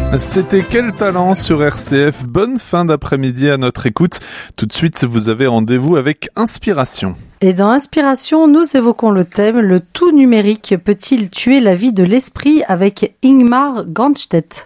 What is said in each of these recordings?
C'était Quel talent sur RCF. Bonne fin d'après-midi à notre écoute. Tout de suite, vous avez rendez-vous avec Inspiration. Et dans Inspiration, nous évoquons le thème « Le tout numérique peut-il tuer la vie de l'esprit ?» avec Ingmar Grandstedt.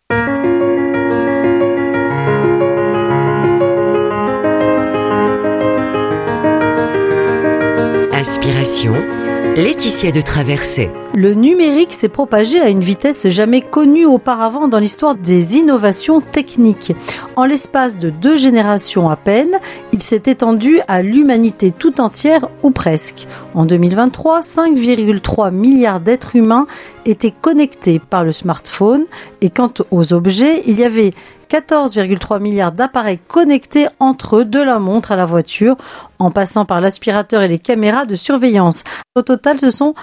Inspiration, Laetitia de Traversée. Le numérique s'est propagé à une vitesse jamais connue auparavant dans l'histoire des innovations techniques. En l'espace de 2 générations à peine, il s'est étendu à l'humanité tout entière ou presque. En 2023, 5,3 milliards d'êtres humains étaient connectés par le smartphone et quant aux objets, il y avait 14,3 milliards d'appareils connectés entre eux, de la montre à la voiture, en passant par l'aspirateur et les caméras de surveillance. Au total, ce sont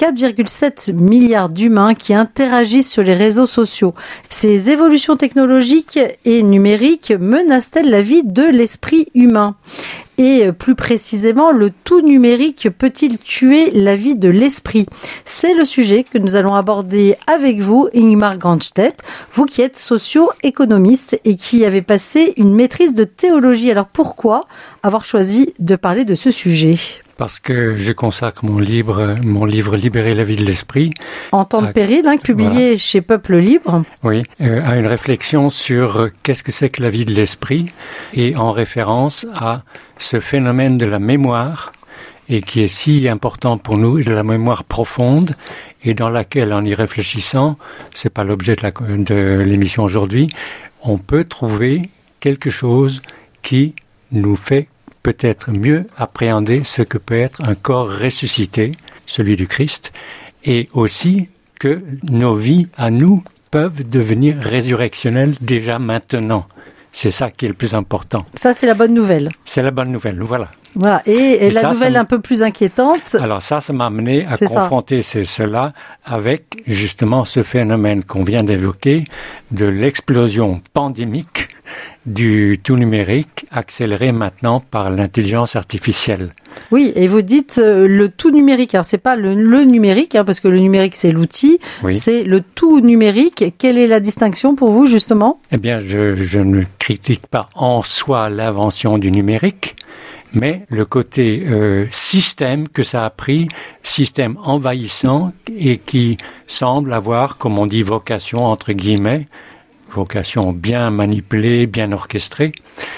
4,7 milliards d'humains qui interagissent sur les réseaux sociaux. Ces évolutions technologiques et numériques menacent-elles la vie de l'esprit humain ? Et plus précisément, le tout numérique peut-il tuer la vie de l'esprit ? C'est le sujet que nous allons aborder avec vous, Ingmar Grandstedt, vous qui êtes socio-économiste et qui avez passé une maîtrise de théologie. Alors pourquoi avoir choisi de parler de ce sujet ? Parce que je consacre mon livre Libérer la vie de l'esprit. En temps de péril, publié chez Peuple Libre. Oui, à une réflexion sur qu'est-ce que c'est que la vie de l'esprit et en référence à ce phénomène de la mémoire et qui est si important pour nous, et de la mémoire profonde et dans laquelle, en y réfléchissant, c'est pas l'objet de l'émission aujourd'hui, on peut trouver quelque chose qui nous fait peut-être mieux appréhender ce que peut être un corps ressuscité, celui du Christ, et aussi que nos vies à nous peuvent devenir résurrectionnelles déjà maintenant. C'est ça qui est le plus important. Ça, c'est la bonne nouvelle. C'est la bonne nouvelle, voilà. Voilà. Et la nouvelle un peu plus inquiétante. Alors ça m'a amené à confronter cela avec justement ce phénomène qu'on vient d'évoquer de l'explosion pandémique du tout numérique, accéléré maintenant par l'intelligence artificielle. Oui, et vous dites le tout numérique. Alors c'est pas le numérique, parce que le numérique c'est l'outil, oui. C'est le tout numérique. Quelle est la distinction pour vous justement ? Eh bien, je ne critique pas en soi l'invention du numérique, mais le côté système que ça a pris, système envahissant et qui semble avoir, comme on dit, vocation entre guillemets, vocation bien manipulée, bien orchestrée,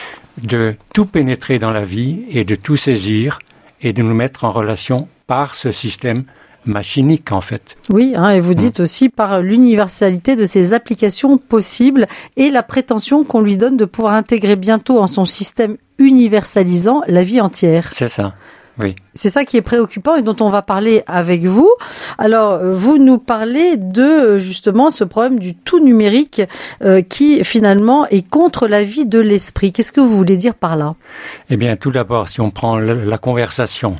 de tout pénétrer dans la vie et de tout saisir et de nous mettre en relation par ce système machinique en fait. Oui, et vous dites aussi par l'universalité de ces applications possibles et la prétention qu'on lui donne de pouvoir intégrer bientôt en son système universalisant la vie entière. C'est ça. Oui. C'est ça qui est préoccupant et dont on va parler avec vous. Alors, vous nous parlez de, justement, ce problème du tout numérique qui, finalement, est contre la vie de l'esprit. Qu'est-ce que vous voulez dire par là ? Eh bien, tout d'abord, si on prend la conversation,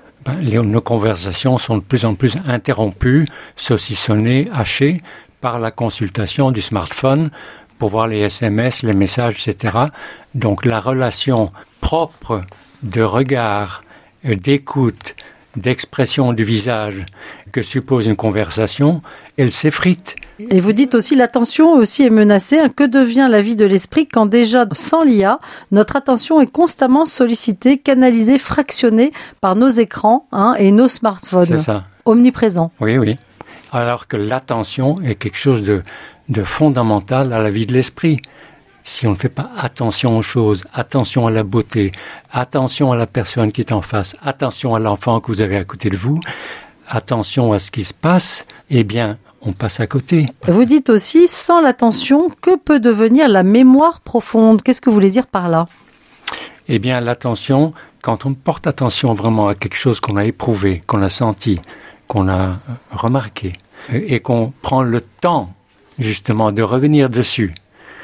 nos conversations sont de plus en plus interrompues, saucissonnées, hachées par la consultation du smartphone pour voir les SMS, les messages, etc. Donc, la relation propre de regard, d'écoute, d'expression du visage que suppose une conversation, elle s'effrite. Et vous dites aussi l'attention aussi est menacée. Que devient la vie de l'esprit quand déjà, sans l'IA, notre attention est constamment sollicitée, canalisée, fractionnée par nos écrans et nos smartphones. C'est ça. Omniprésents. Oui. Alors que l'attention est quelque chose de fondamental à la vie de l'esprit. Si on ne fait pas attention aux choses, attention à la beauté, attention à la personne qui est en face, attention à l'enfant que vous avez à côté de vous, attention à ce qui se passe, eh bien, on passe à côté. Vous dites aussi, sans l'attention, que peut devenir la mémoire profonde ? Qu'est-ce que vous voulez dire par là ? Eh bien, l'attention, quand on porte attention vraiment à quelque chose qu'on a éprouvé, qu'on a senti, qu'on a remarqué, et qu'on prend le temps, justement, de revenir dessus,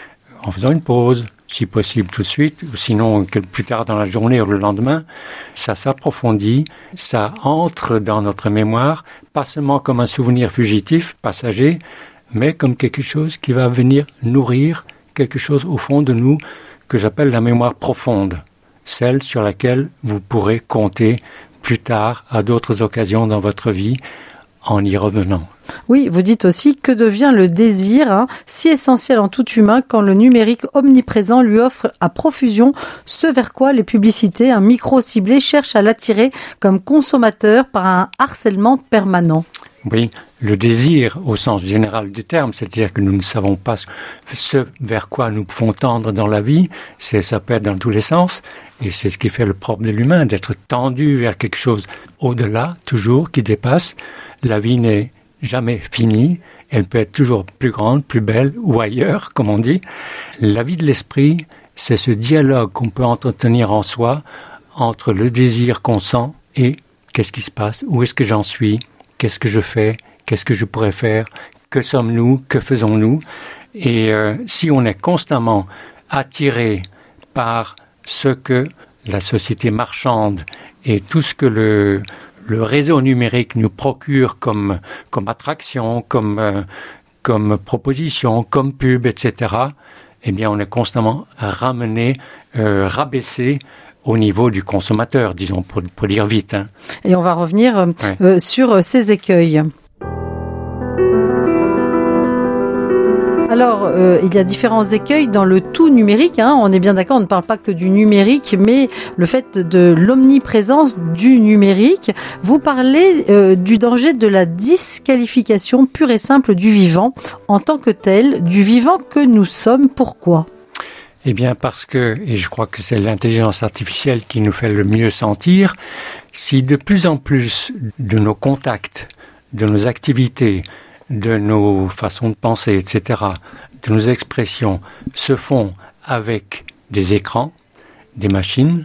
en faisant une pause, si possible tout de suite, ou sinon plus tard dans la journée ou le lendemain, ça s'approfondit, ça entre dans notre mémoire, pas seulement comme un souvenir fugitif, passager, mais comme quelque chose qui va venir nourrir quelque chose au fond de nous que j'appelle la mémoire profonde, celle sur laquelle vous pourrez compter plus tard à d'autres occasions dans votre vie en y revenant. Oui, vous dites aussi que devient le désir, si essentiel en tout humain quand le numérique omniprésent lui offre à profusion ce vers quoi les publicités, un micro ciblé, cherchent à l'attirer comme consommateur par un harcèlement permanent. Oui, le désir au sens général du terme, c'est-à-dire que nous ne savons pas ce vers quoi nous pouvons tendre dans la vie, ça peut être dans tous les sens, et c'est ce qui fait le propre de l'humain, d'être tendu vers quelque chose au-delà, toujours, qui dépasse. La vie n'est jamais finie, elle peut être toujours plus grande, plus belle, ou ailleurs, comme on dit. La vie de l'esprit, c'est ce dialogue qu'on peut entretenir en soi entre le désir qu'on sent et qu'est-ce qui se passe, où est-ce que j'en suis, qu'est-ce que je fais, qu'est-ce que je pourrais faire, que sommes-nous, que faisons-nous. Et si on est constamment attiré par ce que la société marchande et tout ce que le réseau numérique nous procure comme attraction, comme proposition, comme pub, etc., eh bien, on est constamment ramené, rabaissé au niveau du consommateur, disons, pour dire vite. Et on va revenir sur ces écueils. Alors, il y a différents écueils dans le tout numérique. On est bien d'accord, on ne parle pas que du numérique, mais le fait de l'omniprésence du numérique. Vous parlez du danger de la disqualification pure et simple du vivant, en tant que tel, du vivant que nous sommes. Pourquoi ? Eh bien parce que, et je crois que c'est l'intelligence artificielle qui nous fait le mieux sentir, si de plus en plus de nos contacts, de nos activités, de nos façons de penser, etc., de nos expressions se font avec des écrans, des machines,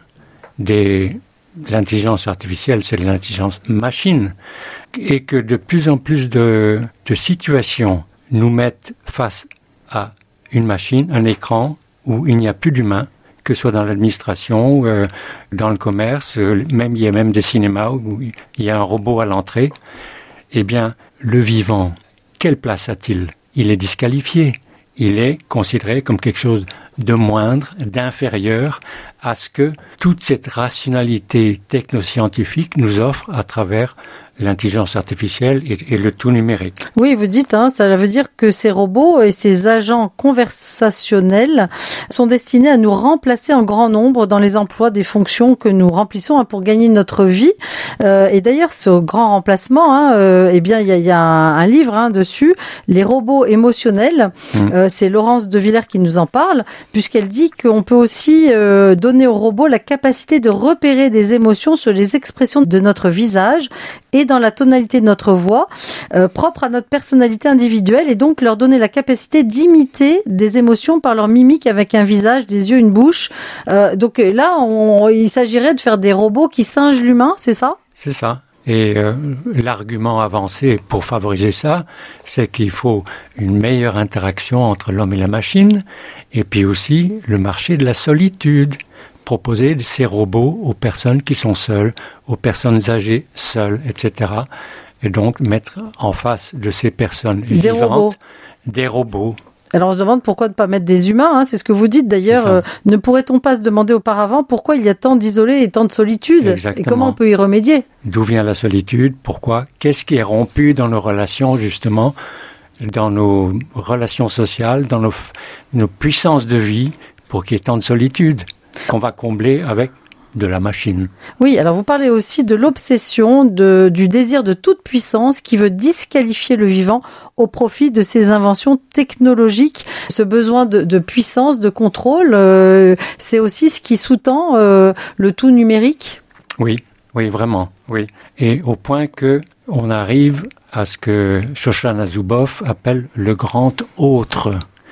l'intelligence artificielle, c'est de l'intelligence machine, et que de plus en plus de situations nous mettent face à une machine, un écran, où il n'y a plus d'humain, que ce soit dans l'administration, dans le commerce, il y a même des cinémas où il y a un robot à l'entrée. Eh bien, le vivant, quelle place a-t-il ? Il est disqualifié. Il est considéré comme quelque chose de moindre, d'inférieur à ce que toute cette rationalité technoscientifique nous offre à travers l'intelligence artificielle et le tout numérique. Oui, vous dites, ça veut dire que ces robots et ces agents conversationnels sont destinés à nous remplacer en grand nombre dans les emplois des fonctions que nous remplissons pour gagner notre vie. Et d'ailleurs, ce grand remplacement, eh bien, il y a un livre dessus, Les robots émotionnels. C'est Laurence de Villers qui nous en parle, puisqu'elle dit qu'on peut aussi donner aux robots la capacité de repérer des émotions sur les expressions de notre visage et dans la tonalité de notre voix, propre à notre personnalité individuelle, et donc leur donner la capacité d'imiter des émotions par leur mimique avec un visage, des yeux, une bouche. Donc là, il s'agirait de faire des robots qui singent l'humain, c'est ça ? C'est ça. Et l'argument avancé pour favoriser ça, c'est qu'il faut une meilleure interaction entre l'homme et la machine, et puis aussi le marché de la solitude. Proposer ces robots aux personnes qui sont seules, aux personnes âgées seules, etc. Et donc mettre en face de ces personnes vivantes des robots. Alors on se demande pourquoi ne pas mettre des humains, c'est ce que vous dites d'ailleurs. Ne pourrait-on pas se demander auparavant pourquoi il y a tant d'isolés et tant de solitude ? Exactement. Et comment on peut y remédier ? D'où vient la solitude ? Pourquoi ? Qu'est-ce qui est rompu dans nos relations justement, dans nos relations sociales, dans nos puissances de vie pour qu'il y ait tant de solitude ? Qu'on va combler avec de la machine. Oui, alors vous parlez aussi de l'obsession, du désir de toute puissance qui veut disqualifier le vivant au profit de ses inventions technologiques. Ce besoin de puissance, de contrôle, c'est aussi ce qui sous-tend le tout numérique ? Oui, vraiment, oui. Et au point que on arrive à ce que Shoshana Zuboff appelle le grand autre.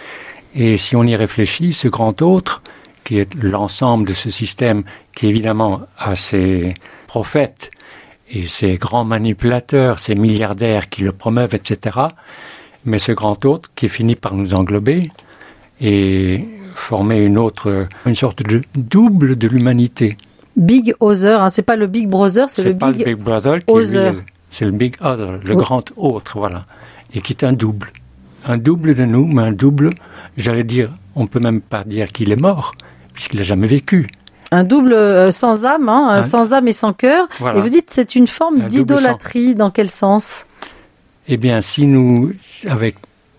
Et si on y réfléchit, ce grand autre, qui est l'ensemble de ce système qui évidemment a ses prophètes et ses grands manipulateurs, ses milliardaires qui le promeuvent, etc. Mais ce grand autre qui finit par nous englober et former une sorte de double de l'humanité. Big Other, c'est pas le Big Brother, c'est le Big Brother Other. C'est le Big Other, le grand autre, voilà. Et qui est un double. Un double de nous, mais un double, j'allais dire, on peut même pas dire qu'il est mort, puisqu'il n'a jamais vécu. Un double sans âme, sans âme et sans cœur. Voilà. Et vous dites c'est une forme d'idolâtrie, dans quel sens ? Eh bien, si nous, avec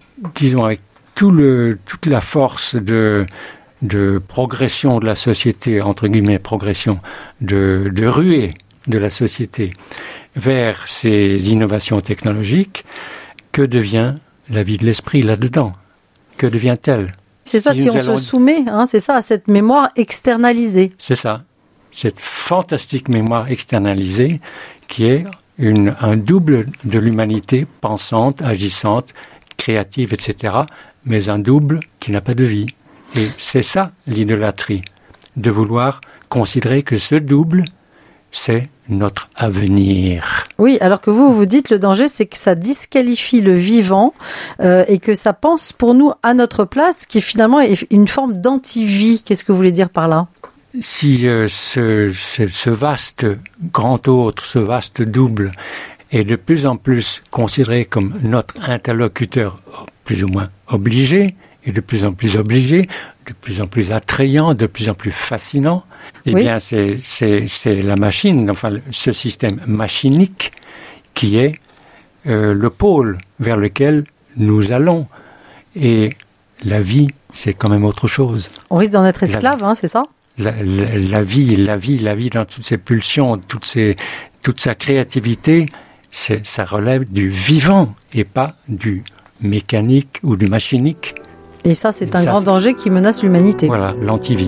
toute la force de progression de la société, entre guillemets progression, de ruée de la société vers ces innovations technologiques, que devient la vie de l'esprit là-dedans? Que devient-elle? C'est ça, si on se soumet, c'est ça, à cette mémoire externalisée. C'est ça, cette fantastique mémoire externalisée qui est un double de l'humanité pensante, agissante, créative, etc., mais un double qui n'a pas de vie. Et c'est ça l'idolâtrie, de vouloir considérer que ce double, c'est notre avenir. Oui, alors que vous dites le danger, c'est que ça disqualifie le vivant et que ça pense pour nous à notre place, qui finalement est une forme d'anti-vie. Qu'est-ce que vous voulez dire par là? Si ce vaste grand autre, ce vaste double, est de plus en plus considéré comme notre interlocuteur plus ou moins obligé, et de plus en plus obligé, de plus en plus attrayant, de plus en plus fascinant, eh bien c'est la machine, enfin ce système machinique qui est le pôle vers lequel nous allons. Et la vie, c'est quand même autre chose. On risque d'en être esclave, c'est ça? La vie dans toutes ses pulsions, toute sa créativité, ça relève du vivant et pas du mécanique ou du machinique. Et ça, c'est un grand danger qui menace l'humanité. Voilà, l'antivie.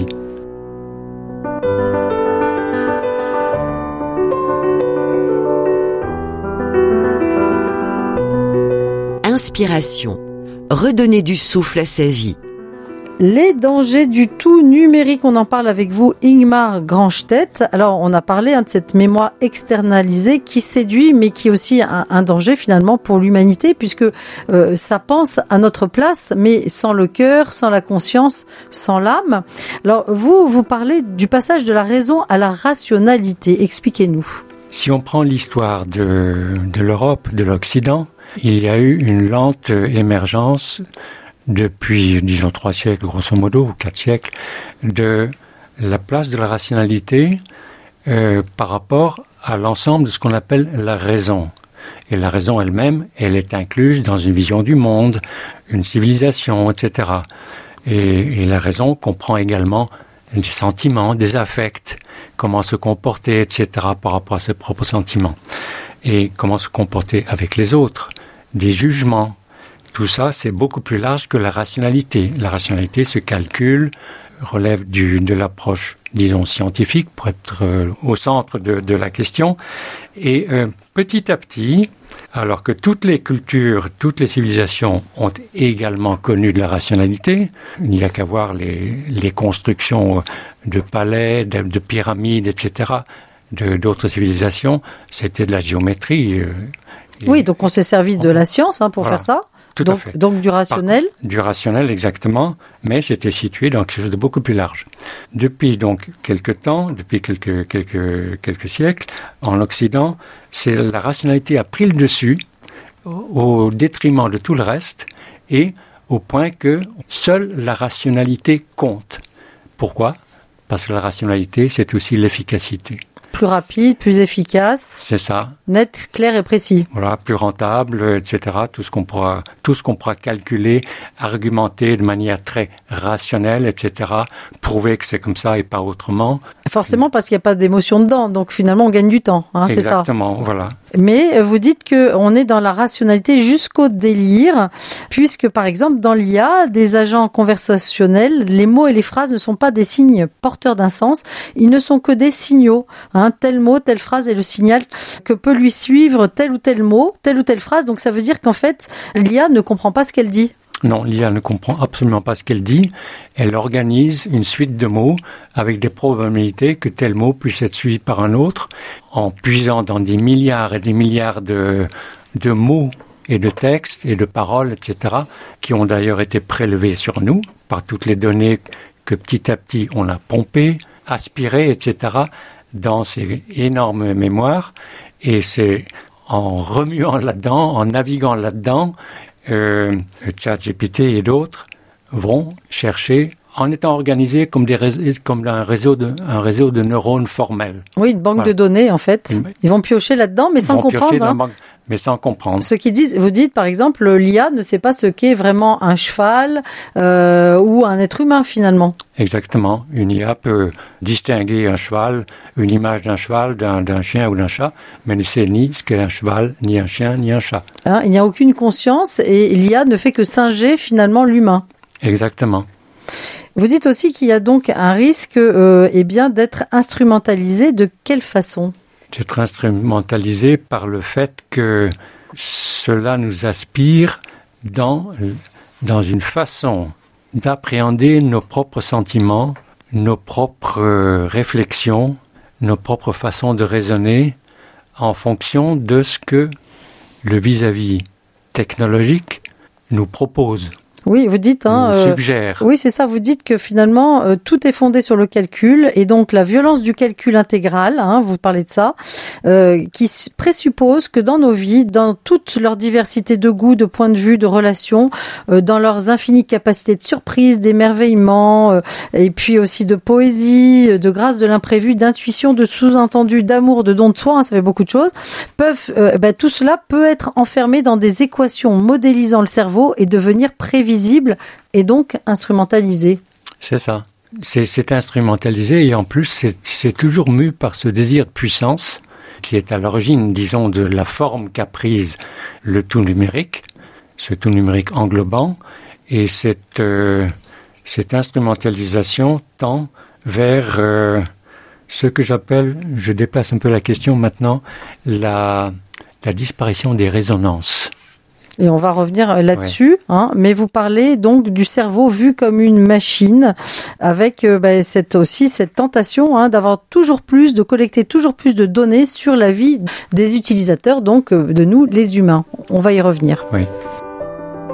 Inspiration. Redonner du souffle à sa vie. Les dangers du tout numérique, on en parle avec vous, Ingmar Granstedt. Alors, on a parlé de cette mémoire externalisée qui séduit, mais qui est aussi un danger finalement pour l'humanité, puisque ça pense à notre place, mais sans le cœur, sans la conscience, sans l'âme. Alors, vous parlez du passage de la raison à la rationalité. Expliquez-nous. Si on prend l'histoire de l'Europe, de l'Occident, il y a eu une lente émergence depuis, disons, 3 siècles, grosso modo, ou 4 siècles, de la place de la rationalité par rapport à l'ensemble de ce qu'on appelle la raison. Et la raison elle-même, elle est incluse dans une vision du monde, une civilisation, etc. Et la raison comprend également des sentiments, des affects, comment se comporter, etc. par rapport à ses propres sentiments. Et comment se comporter avec les autres, des jugements. Tout ça, c'est beaucoup plus large que la rationalité. La rationalité se calcule, relève de l'approche, disons, scientifique, pour être au centre de la question. Et petit à petit, alors que toutes les cultures, toutes les civilisations ont également connu de la rationalité, il n'y a qu'à voir les constructions de palais, de pyramides, etc., d'autres civilisations, c'était de la géométrie. Oui, donc on s'est servi de la science pour faire ça. Tout à fait. Donc du rationnel. Du rationnel, exactement, mais c'était situé dans quelque chose de beaucoup plus large. Depuis donc quelques temps, depuis quelques siècles, en Occident, la rationalité a pris le dessus au détriment de tout le reste et au point que seule la rationalité compte. Pourquoi? Parce que la rationalité, c'est aussi l'efficacité. Plus rapide, plus efficace. C'est ça. Net, clair et précis. Voilà, plus rentable, etc. Tout ce qu'on pourra calculer, argumenter de manière très rationnelle, etc. Prouver que c'est comme ça et pas autrement. Forcément parce qu'il n'y a pas d'émotion dedans, donc finalement on gagne du temps, c'est ça. Exactement, voilà. Mais vous dites qu'on est dans la rationalité jusqu'au délire, puisque par exemple dans l'IA, des agents conversationnels, les mots et les phrases ne sont pas des signes porteurs d'un sens, ils ne sont que des signaux. Tel mot, telle phrase est le signal que peut lui suivre tel ou tel mot, telle ou telle phrase. Donc ça veut dire qu'en fait, l'IA ne comprend pas ce qu'elle dit. Non, l'IA ne comprend absolument pas ce qu'elle dit. Elle organise une suite de mots avec des probabilités que tel mot puisse être suivi par un autre en puisant dans des milliards et des milliards de mots et de textes et de paroles, etc., qui ont d'ailleurs été prélevés sur nous par toutes les données que petit à petit on a pompées, aspirées, etc., dans ces énormes mémoires. Et c'est en remuant là-dedans, en naviguant là-dedans, ChatGPT et d'autres vont chercher, en étant organisés comme un réseau de neurones formels. Oui, une banque de données en fait. Ils vont piocher là-dedans, mais sans comprendre. mais sans comprendre. Vous dites par exemple, l'IA ne sait pas ce qu'est vraiment un cheval ou un être humain finalement. Exactement. Une IA peut distinguer un cheval, une image d'un cheval, d'un chien ou d'un chat, mais ne sait ni ce qu'est un cheval, ni un chien, ni un chat. Il n'y a aucune conscience et l'IA ne fait que singer finalement l'humain. Exactement. Vous dites aussi qu'il y a donc un risque d'être instrumentalisé. De quelle façon ? D'être instrumentalisé par le fait que cela nous aspire dans une façon d'appréhender nos propres sentiments, nos propres réflexions, nos propres façons de raisonner en fonction de ce que le vis-à-vis technologique nous propose. Oui, vous dites, suggère. Oui, c'est ça. Vous dites que finalement, tout est fondé sur le calcul et donc la violence du calcul intégral, vous parlez de ça, qui présuppose que dans nos vies, dans toute leur diversité de goûts, de points de vue, de relations, dans leurs infinies capacités de surprise, d'émerveillement, et puis aussi de poésie, de grâce de l'imprévu, d'intuition, de sous-entendu, d'amour, de don de soi, ça fait beaucoup de choses, tout cela peut être enfermé dans des équations modélisant le cerveau et devenir prévisible et donc instrumentalisé. C'est ça. C'est instrumentalisé et en plus c'est toujours mu par ce désir de puissance qui est à l'origine, disons, de la forme qu'a prise le tout numérique, ce tout numérique englobant, et cette instrumentalisation tend vers ce que j'appelle, je déplace un peu la question maintenant, la disparition des résonances. Et on va revenir là-dessus, mais vous parlez donc du cerveau vu comme une machine, avec cette tentation d'avoir toujours plus, de collecter toujours plus de données sur la vie des utilisateurs, donc de nous les humains. On va y revenir. Oui.